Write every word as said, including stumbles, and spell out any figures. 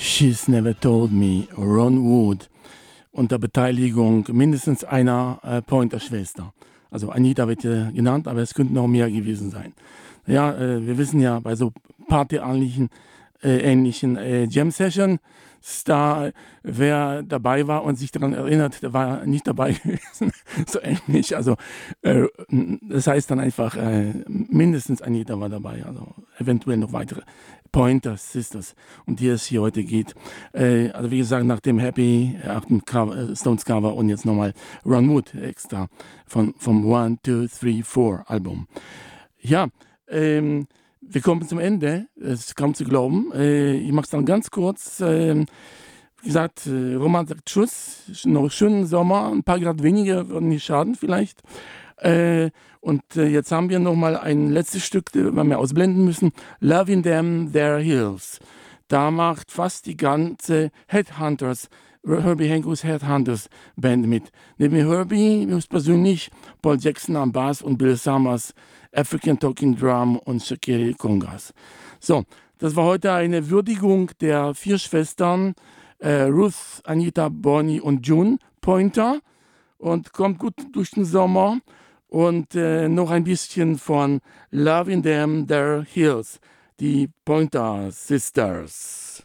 She's Never Told Me, Ron Wood, unter Beteiligung mindestens einer äh, Pointer-Schwester. Also Anita wird hier genannt, aber es könnten noch mehr gewesen sein. Ja, äh, wir wissen ja, bei so partyähnlichen äh, ähnlichen äh, Jam-Session, da wer dabei war und sich daran erinnert, der war nicht dabei gewesen. So ähnlich. Also äh, das heißt dann einfach, äh, mindestens Anita war dabei, also eventuell noch weitere Pointer Sisters, um die es hier heute geht. Äh, also wie gesagt, nach dem Happy, achten Cover, Stones Cover und jetzt nochmal Ron Wood extra von, vom One, Two, Three, Four Album. Ja, ähm, wir kommen zum Ende, es ist kaum zu glauben. Äh, ich mache es dann ganz kurz. Äh, wie gesagt, äh, Roman sagt Tschüss, noch schönen Sommer, ein paar Grad weniger würden nicht schaden vielleicht. Äh, und äh, jetzt haben wir noch mal ein letztes Stück, das wir ausblenden müssen. Loving Them, Their Hills. Da macht fast die ganze Headhunters, Herbie Hancock's Headhunters Band mit. Neben Herbie persönlich Paul Jackson am Bass und Bill Summers African Talking Drum und Shakiri Congas. So, das war heute eine Würdigung der vier Schwestern äh, Ruth, Anita, Bonnie und June Pointer und kommt gut durch den Sommer und äh, noch ein bisschen von Loving Them, Their Hills, die Pointer Sisters.